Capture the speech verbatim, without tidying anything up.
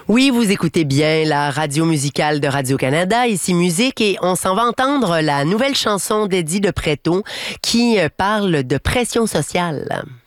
Oui, vous écoutez bien la radio musicale de Radio-Canada, ici Musique, et on s'en va entendre la nouvelle chanson d'Eddie de Pretto qui parle de pression sociale.